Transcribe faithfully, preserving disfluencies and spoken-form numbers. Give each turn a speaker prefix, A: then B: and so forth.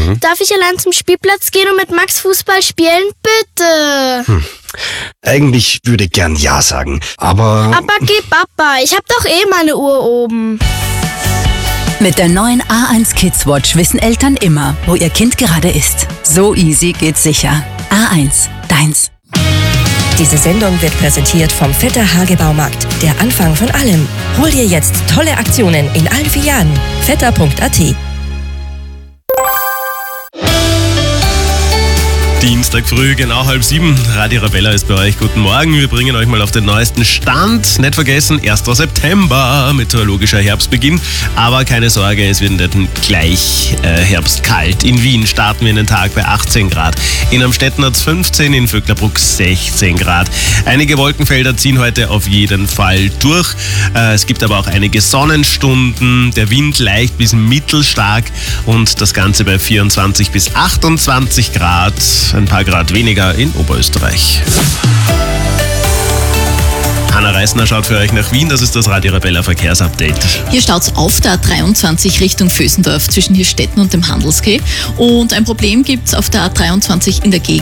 A: Mhm.
B: Darf ich allein zum Spielplatz gehen und mit Max Fußball spielen? Bitte.
A: Hm. Eigentlich würde ich gern Ja sagen, aber...
B: Aber geh Papa, ich hab doch eh meine Uhr oben.
C: Mit der neuen A eins Kids Watch wissen Eltern immer, wo ihr Kind gerade ist. So easy geht's sicher. A eins, deins.
D: Diese Sendung wird präsentiert vom Vetter Hagebaumarkt. Der Anfang von allem. Hol dir jetzt tolle Aktionen in allen Filialen. vetter punkt a t.
E: Dienstag früh, genau halb sieben. Radio Arabella ist bei euch. Guten Morgen. Wir bringen euch mal auf den neuesten Stand. Nicht vergessen, erster September, meteorologischer Herbstbeginn. Aber keine Sorge, es wird nicht gleich äh, herbstkalt. In Wien starten wir in den Tag bei achtzehn Grad. In Amstetten hat es fünfzehn, in Vöcklerbruck sechzehn Grad. Einige Wolkenfelder ziehen heute auf jeden Fall durch. Äh, es gibt aber auch einige Sonnenstunden. Der Wind leicht bis mittelstark und das Ganze bei vierundzwanzig bis achtundzwanzig Grad. Ein paar Grad weniger in Oberösterreich. Hanna Reisner schaut für euch nach Wien. Das ist das Radio Arabella Verkehrsupdate.
F: Hier staut's auf der A dreiundzwanzig Richtung Vösendorf zwischen Hirstetten und dem Handelskeh. Und ein Problem gibt's auf der A dreiundzwanzig in der Gegend